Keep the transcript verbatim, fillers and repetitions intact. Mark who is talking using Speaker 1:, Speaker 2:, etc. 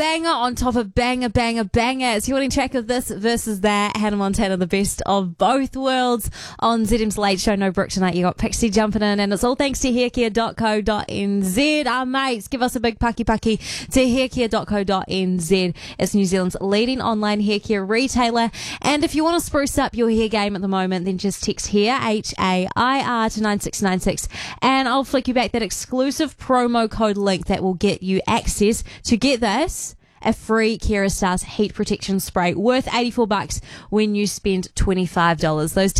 Speaker 1: Banger on top of banger, banger, banger. It's your winning track of this versus that. Hannah Montana, the best of both worlds on Z M's Late Show. No Brooke tonight. You got Pixie jumping in, and it's all thanks to haircare dot co dot n z. Our mates, give us a big pucky pucky to haircare dot co dot n z. It's New Zealand's leading online haircare retailer. And if you want to spruce up your hair game at the moment, then just text HAIR, H A I R, to nine six nine six, and I'll flick you back that exclusive promo code link that will get you access to get this. A free Kerastase heat protection spray worth eighty-four bucks when you spend twenty-five dollars. Those